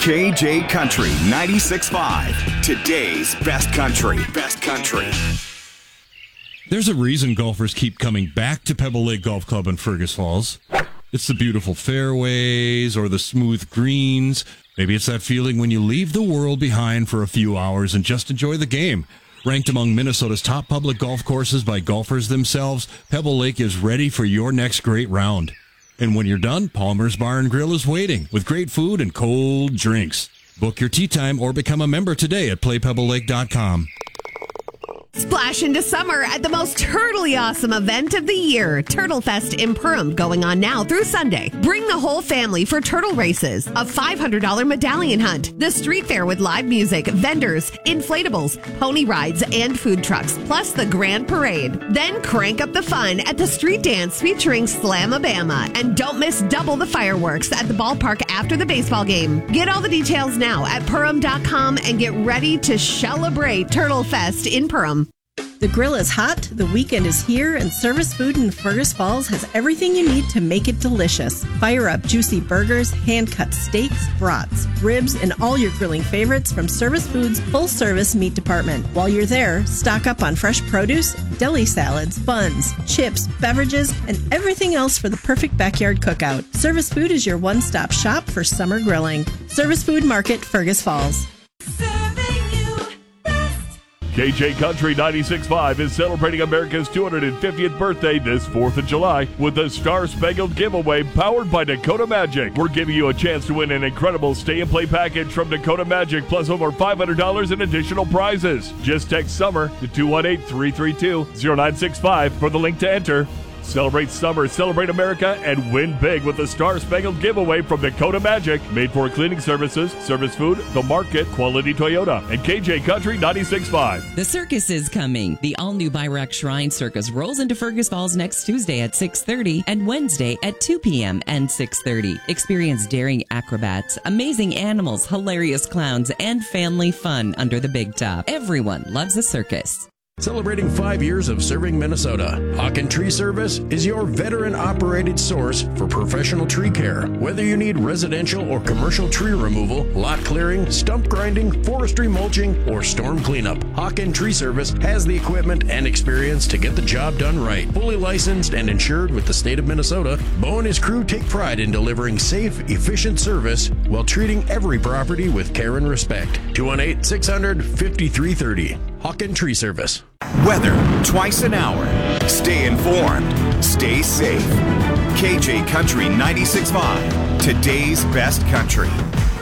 KJ Country 96.5. Today's best country. Best country. There's a reason golfers keep coming back to Pebble Lake Golf Club in Fergus Falls. It's the beautiful fairways or the smooth greens. Maybe it's that feeling when you leave the world behind for a few hours and just enjoy the game. Ranked among Minnesota's top public golf courses by golfers themselves, Pebble Lake is ready for your next great round. And when you're done, Palmer's Bar and Grill is waiting with great food and cold drinks. Book your tee time or become a member today at playpebblelake.com. Splash into summer at the most turtly awesome event of the year, Turtle Fest in Perham, going on now through Sunday. Bring the whole family for turtle races, a $500 medallion hunt, the street fair with live music, vendors, inflatables, pony rides, and food trucks, plus the grand parade. Then crank up the fun at the street dance featuring Slamabama. And don't miss double the fireworks at the ballpark after the baseball game. Get all the details now at Perham.com and get ready to celebrate Turtle Fest in Perham. The grill is hot, the weekend is here, and Service Food in Fergus Falls has everything you need to make it delicious. Fire up juicy burgers, hand-cut steaks, brats, ribs, and all your grilling favorites from Service Food's full-service meat department. While you're there, stock up on fresh produce, deli salads, buns, chips, beverages, and everything else for the perfect backyard cookout. Service Food is your one-stop shop for summer grilling. Service Food Market, Fergus Falls. KJ Country 96.5 is celebrating America's 250th birthday this 4th of July with the Star Spangled Giveaway powered by Dakota Magic. We're giving you a chance to win an incredible stay-and-play package from Dakota Magic plus over $500 in additional prizes. Just text SUMMER to 218-332-0965 for the link to enter. Celebrate summer, celebrate America, and win big with the Star Spangled Giveaway from Dakota Magic. Made for cleaning services, Service Food, The Market, Quality Toyota, and KJ Country 96.5. The circus is coming. The all-new Byrack Shrine Circus rolls into Fergus Falls next Tuesday at 6:30 and Wednesday at 2 p.m. and 6:30. Experience daring acrobats, amazing animals, hilarious clowns, and family fun under the big top. Everyone loves a circus. Celebrating 5 years of serving Minnesota, Hawken Tree Service is your veteran-operated source for professional tree care. Whether you need residential or commercial tree removal, lot clearing, stump grinding, forestry mulching, or storm cleanup, Hawken Tree Service has the equipment and experience to get the job done right. Fully licensed and insured with the state of Minnesota, Bo and his crew take pride in delivering safe, efficient service while treating every property with care and respect. 218-600-5330. Hawken Tree Service. Weather twice an hour. Stay informed. Stay safe. KJ Country 96.5. Today's best country.